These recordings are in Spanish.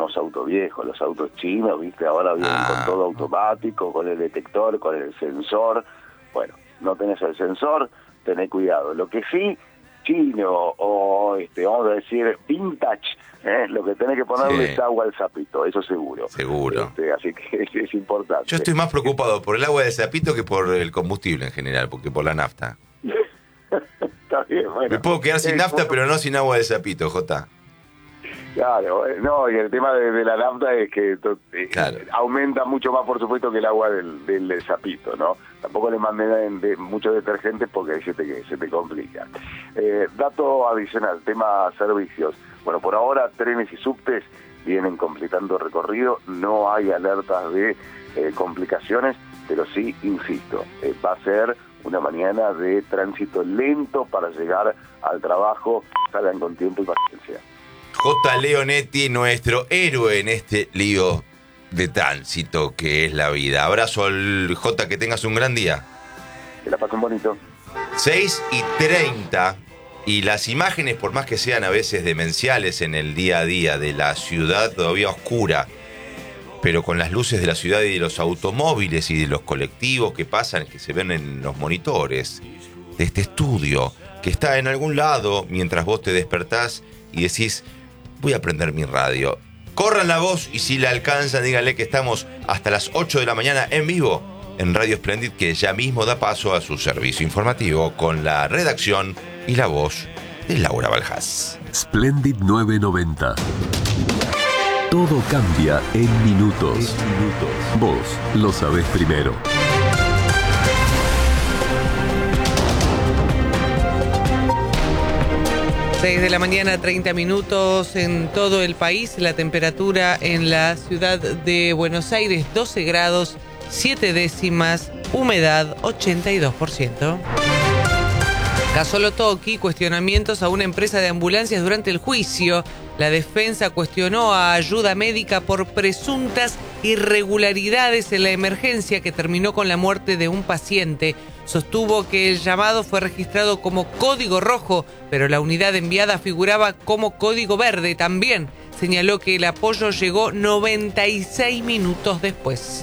unos autos viejos, los autos chinos, viste, ahora vienen con todo automático, con el detector, con el sensor. Bueno, no tenés el sensor, tenés cuidado. Lo que sí, chino o vamos a decir vintage, lo que tenés que ponerle es agua al sapito, eso seguro. Seguro. Así que es importante. Yo estoy más preocupado por el agua del sapito que por el combustible en general, porque por la nafta. Está bien, bueno. Me puedo quedar sin nafta, pero no sin agua de sapito, Jota. Claro, no, y el tema de la nafta es que aumenta mucho más, por supuesto, que el agua del sapito, ¿no? Tampoco le manden muchos detergentes porque ahí se te complica. Dato adicional, tema servicios. Bueno, por ahora trenes y subtes vienen completando recorrido, no hay alertas de complicaciones, pero sí, insisto, va a ser una mañana de tránsito lento para llegar al trabajo. Salgan con tiempo y paciencia. J. Leonetti, nuestro héroe en este lío de tránsito que es la vida. Abrazo al J, que tengas un gran día. Que la pasen bonito. 6:30, y las imágenes, por más que sean a veces demenciales en el día a día de la ciudad todavía oscura, pero con las luces de la ciudad y de los automóviles y de los colectivos que pasan, que se ven en los monitores de este estudio, que está en algún lado mientras vos te despertás y decís, voy a prender mi radio. Corran la voz y si la alcanzan, díganle que estamos hasta las 8 de la mañana en vivo en Radio Splendid, que ya mismo da paso a su servicio informativo con la redacción y la voz de Laura Balhás. Splendid 990. Todo cambia en minutos. Vos lo sabés primero. 6 de la mañana, 30 minutos en todo el país. La temperatura en la ciudad de Buenos Aires, 12 grados, 7 décimas, humedad 82%. Caso Lotoki, cuestionamientos a una empresa de ambulancias durante el juicio. La defensa cuestionó a Ayuda Médica por presuntas irregularidades en la emergencia que terminó con la muerte de un paciente. Sostuvo que el llamado fue registrado como código rojo, pero la unidad enviada figuraba como código verde. También señaló que el apoyo llegó 96 minutos después.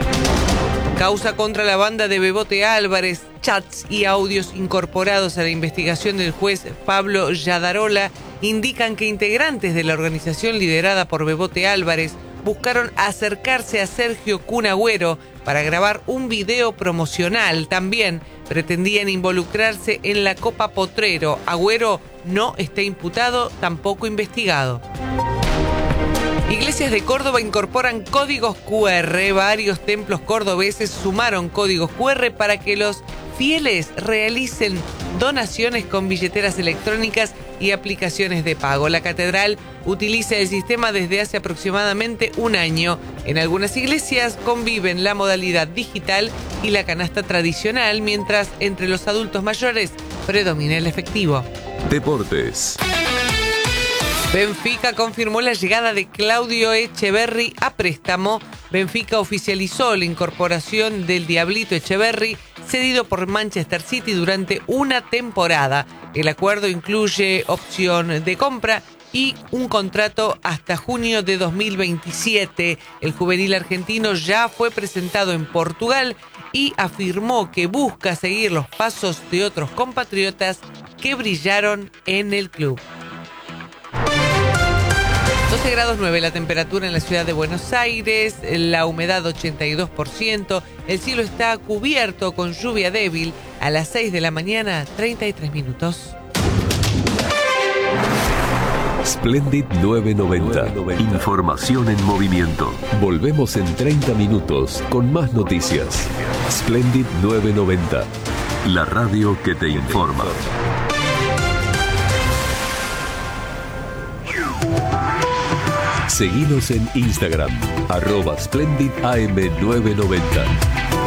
Causa contra la banda de Bebote Álvarez, chats y audios incorporados a la investigación del juez Pablo Yadarola indican que integrantes de la organización liderada por Bebote Álvarez buscaron acercarse a Sergio Kun Agüero para grabar un video promocional. También pretendían involucrarse en la Copa Potrero. Agüero no está imputado, tampoco investigado. Iglesias de Córdoba incorporan códigos QR. Varios templos cordobeses sumaron códigos QR para que los fieles realicen donaciones con billeteras electrónicas y aplicaciones de pago. La catedral utiliza el sistema desde hace aproximadamente un año. En algunas iglesias conviven la modalidad digital y la canasta tradicional, mientras entre los adultos mayores predomina el efectivo. Deportes. Benfica confirmó la llegada de Claudio Echeverri a préstamo. Benfica oficializó la incorporación del Diablito Echeverri, cedido por Manchester City durante una temporada. El acuerdo incluye opción de compra y un contrato hasta junio de 2027. El juvenil argentino ya fue presentado en Portugal y afirmó que busca seguir los pasos de otros compatriotas que brillaron en el club. 12 grados 9 la temperatura en la ciudad de Buenos Aires, la humedad 82%, el cielo está cubierto con lluvia débil. A las 6 de la mañana, 33 minutos. Splendid 990. Información en movimiento. Volvemos en 30 minutos con más noticias. Splendid 990. La radio que te informa. Seguinos en Instagram, @SplendidAM990.